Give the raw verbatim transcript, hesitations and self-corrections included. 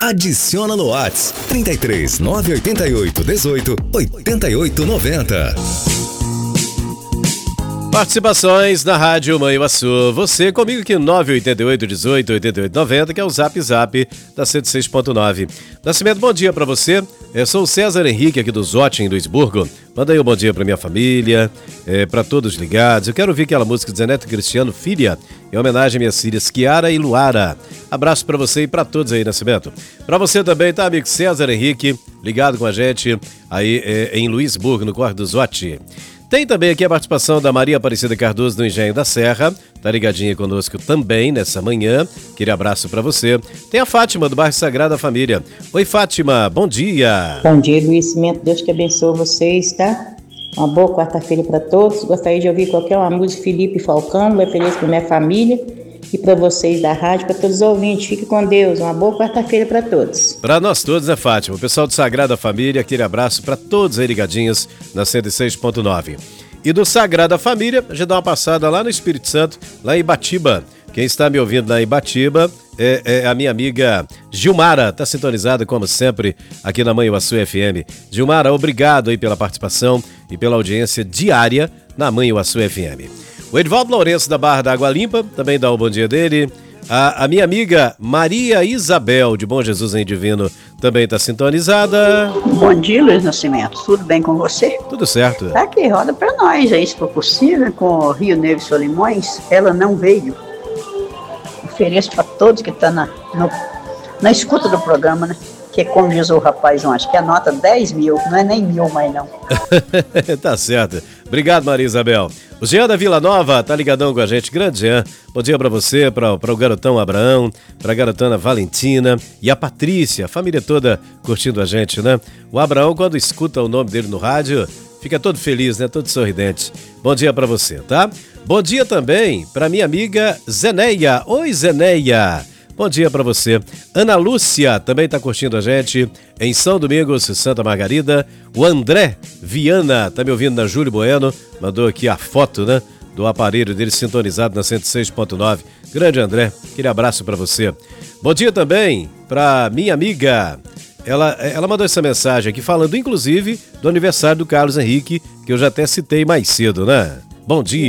Adiciona no WhatsApp trinta e três, nove oito oito, dezoito, oitenta e oito noventa. Participações na Rádio Mãe Uaçu. Você comigo aqui, nove oito oito, dezoito, oitenta e oito noventa, que é o Zap Zap da cento e seis ponto nove. Nascimento, bom dia pra você. Eu sou o César Henrique, aqui do Zote, em Luisburgo. Manda aí um bom dia pra minha família, é, pra todos ligados. Eu quero ouvir aquela música de Zé Neto Cristiano, Filha, em homenagem às minhas filhas Kiara e Luara. Abraço pra você e pra todos aí, Nascimento. Pra você também, tá, amigo César Henrique, ligado com a gente aí é, em Luisburgo, no Corre do Zote. Tem também aqui a participação da Maria Aparecida Cardoso do Engenho da Serra, tá ligadinha conosco também nessa manhã, aquele abraço pra você. Tem a Fátima do bairro Sagrada Família. Oi, Fátima, bom dia. Bom dia, Luiz Cimento, Deus que abençoe vocês, tá? Uma boa quarta-feira pra todos. Gostaria de ouvir qualquer uma música, Felipe Falcão, vai feliz pra minha família e pra vocês da rádio, pra todos os ouvintes. Fique com Deus, uma boa quarta-feira pra todos. Pra nós todos, né, Fátima? O pessoal do Sagrada Família, aquele abraço pra todos aí ligadinhos na cento e seis ponto nove. E do Sagrada Família, a gente dá uma passada lá no Espírito Santo, lá em Ibatiba. Quem está me ouvindo lá em Ibatiba é, é a minha amiga Gilmara, tá sintonizada como sempre aqui na Mãe Uaçu F M. Gilmara, obrigado aí pela participação e pela audiência diária na Mãe Uaçu F M. O Edvaldo Lourenço da Barra da Água Limpa, também dá um bom dia dele. A, a minha amiga Maria Isabel, de Bom Jesus em Divino, também está sintonizada. Bom dia, Luiz Nascimento. Tudo bem com você? Tudo certo. Tá aqui, roda pra nós aí, se for possível, com o Rio Negro e Solimões. Ela não veio. Ofereço para todos que estão tá na, no, na escuta do programa, né? Que é como diz o rapaz ontem, que anota dez mil, não é nem mil mais não. Tá certo. Obrigado, Maria Isabel. O Jean da Vila Nova tá ligadão com a gente. Grande Jean. Bom dia pra você, pra, pra o garotão Abraão, pra garotana Valentina e a Patrícia, a família toda curtindo a gente, né? O Abraão, quando escuta o nome dele no rádio, fica todo feliz, né? Todo sorridente. Bom dia pra você, tá? Bom dia também pra minha amiga Zeneia. Oi, Zeneia. Bom dia pra você. Ana Lúcia também tá curtindo a gente em São Domingos, Santa Margarida. O André Viana tá me ouvindo na Júlio Bueno. Mandou aqui a foto, né, do aparelho dele sintonizado na cento e seis ponto nove. Grande André, aquele abraço pra você. Bom dia também pra minha amiga. Ela, ela mandou essa mensagem aqui falando inclusive do aniversário do Carlos Henrique, que eu já até citei mais cedo, né? Bom dia.